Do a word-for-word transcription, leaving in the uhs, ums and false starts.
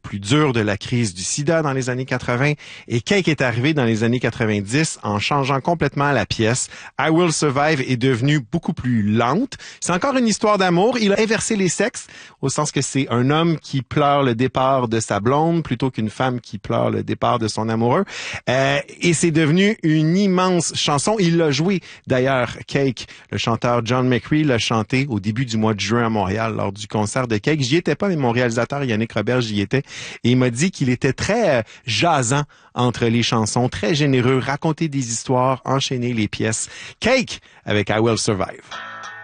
plus dur de la crise du sida dans les années quatre-vingts et Cake est arrivé dans les années quatre-vingt-dix en changeant complètement la pièce. I Will Survive est devenue beaucoup plus lente. C'est encore une histoire d'amour. Il a inversé les sexes au sens que c'est un homme qui pleure le départ de sa blonde plutôt qu'une femme qui pleure le départ de son amoureux. Euh, et c'est devenu une immense chanson. Il l'a joué d'ailleurs, Cake. Le chanteur John McCree l'a chanté au début du mois de juin à Montréal lors du concert de Cake. J'y étais pas, mais mon réalisateur Yannick Robert, j'y était. Et il m'a dit qu'il était très euh, jasant entre les chansons, très généreux, raconter des histoires, enchaîner les pièces. Cake avec I Will Survive.